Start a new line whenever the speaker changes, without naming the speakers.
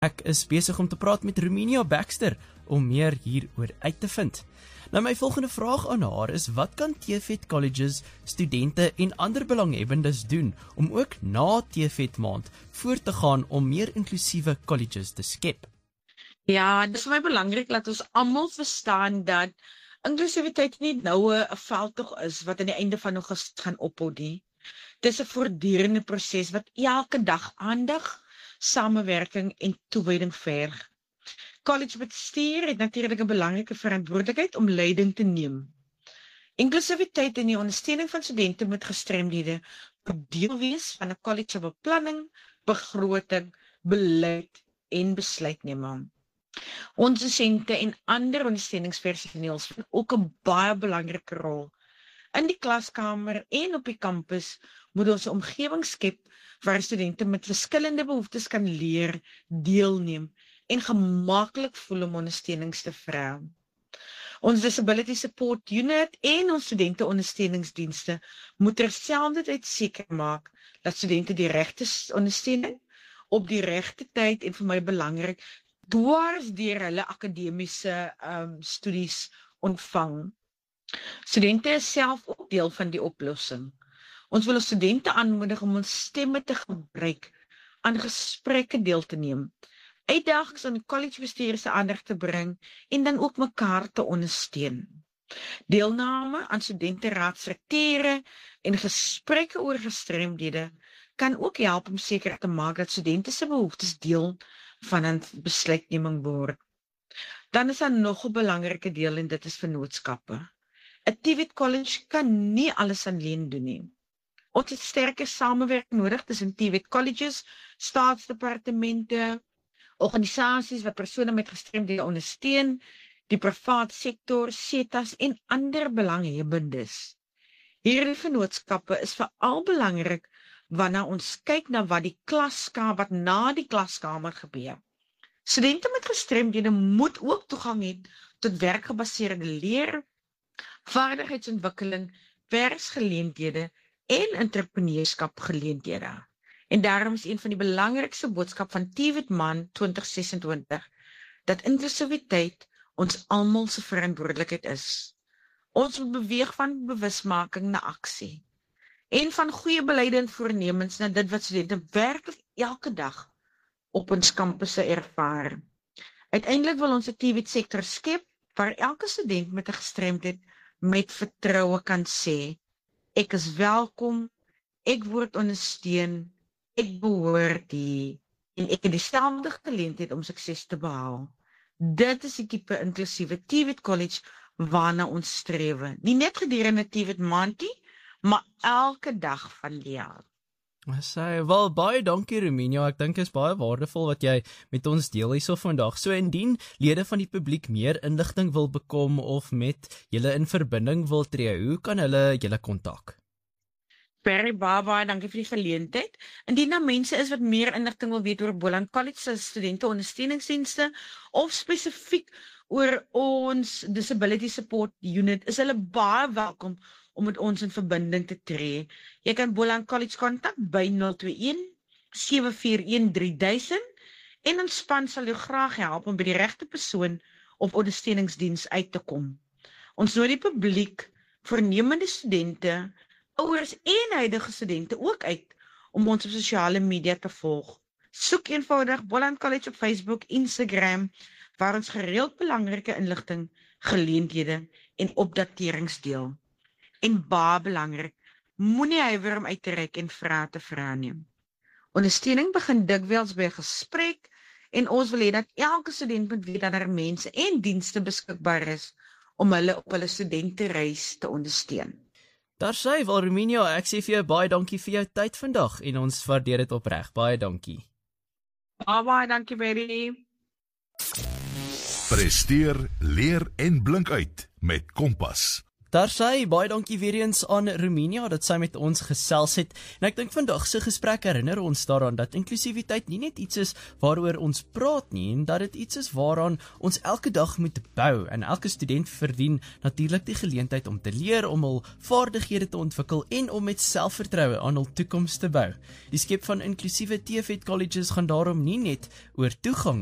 Ek is besig om te praat met Roemenia Baxter om meer hieroor uit te vind. Nou my volgende vraag aan haar is, wat kan TVET colleges, studente en ander belanghebbendes doen om ook na TVET maand voort te gaan om meer inklusiewe colleges te skep?
Ja, dit is vir my belangrik dat ons almal verstaan dat inklusiwiteit nie nou 'n veldtog is wat aan die einde van Augustus gaan ophou nie. Dit is 'n voortdurende proses wat elke dag aandag, samewerking en toewyding verg. College bestuur het natuurlik 'n belangrike verantwoordelikheid om leiding te neem. Inklusiwiteit en die ondersteuning van studente met gestremdhede moet deel wees van 'n college se beplanning, begroting, beleid en besluitneming. Ons dosente en ander ondersteuningspersoneel speel ook 'n baie belangrike rol. In die klaskamer en op die kampus moet ons 'n omgewing skep waar studente met verskillende behoeftes kan leer, deelneem en gemaklik voel om ondersteunings te vra. Ons Disability Support Unit en ons studente ondersteuningsdienste moet terselfdertyd seker maak dat studente die regte ondersteuning op die regte tyd en vir my belangrik dwars deur hulle akademiese studies ontvang. Studente is self ook deel van die oplossing. Ons wil ons studente aanmoedig om ons stemme te gebruik, aan gesprekke deel te neem, uitdagings aan die collegebestuur se aandag te bring en dan ook mekaar te ondersteun. Deelname aan studenteraadsstrukture en gesprekke oor gestremdhede kan ook help om seker te maak dat studente se behoeftes deel van 'n besluitneming word. Dan is daar nog 'n belangrike deel en dit is vennootskappe. 'n TVET college kan nie alles alleen doen nie. Ons het sterker samewerking nodig tussen TVET colleges, staatsdepartemente, organisasies wat persone met gestremdhede ondersteun, die private sektor, SETAs en ander belanghebbendes. Hierdie vennootskappe is veral belangrik wanneer ons kyk na wat na die klaskamer gebeur. Studente met gestremdhede moet ook toegang hê tot werkgebaseerde leer, vaardigheidsontwikkeling, werksgeleenthede en entrepreneurskap geleenthede. En daarom is een van die belangrikste boodskap van TVET maand 2026 dat inklusiwiteit ons almal se verantwoordelikheid is. Ons moet beweeg van bewusmaking na aksie en van goeie beleide en voornemens na dit wat studente werklik elke dag op ons kampusse ervaar. Uiteindelik wil ons 'n TVET sektor skep waar elke student met 'n gestremdheid met vertroue kan sê, ek is welkom, ek word ondersteun, ek behoort hier en ek het dieselfde geleentheid om sukses te behaal. Dit is die tipe inklusiewe TVET college waarna ons streef. Nie net gedurende TVET maand nie, maar elke dag van die jaar.
Wel, baie dankie Roemenia, ek dink is baie waardevol wat jy met ons deel hierso vandag. So indien lede van die publiek meer inligting wil bekom of met julle in verbinding wil tree, hoe kan hulle julle kontak?
Baie dankie vir die geleentheid. Indien daar mense is wat meer inligting wil weet oor Boland College se studente ondersteuningsdienste of spesifiek oor ons Disability Support Unit, is hulle baie welkom om met ons in verbinding te tree. Jy kan Boland College kontak by 021 741 3000 en ons span sal jou graag help om by die regte persoon of ondersteuningsdiens uit te kom. Ons nooi die publiek, voornemende studente, ouers en huidige studente ook uit om ons op sosiale media te volg. Soek eenvoudig Boland College op Facebook, Instagram, waar ons gereeld belangrike inligting, geleenthede en opdaterings deel. En baie belangrik, moenie huiwer om uit te reik en vrae te vra nie. Ondersteuning begin dikwels by 'n gesprek en ons wil hê dat elke student moet weet dat daar mense en dienste beskikbaar is om hulle op hulle studentereis te ondersteun.
Daar sê wel Roemenia, ek sê vir jou baie dankie vir jou tyd vandag en ons waardeer dit opreg. Baie dankie.
Baie dankie baby.
Presteer, leer en blink uit met Kompas.
Daar sy, baie dankie weer eens aan Roemenia dat sy met ons gesels het. En ek dink vandag se gesprek herinner ons daaraan dat inklusiwiteit nie net iets is waaroor ons praat nie, en dat dit iets is waaraan ons elke dag moet bou. En elke student verdien natuurlik die geleentheid om te leer, om hul vaardighede te ontwikkel en om met selfvertroue aan hul toekoms te bou. Die skep van inklusiewe TVET colleges gaan daarom nie net oor toegang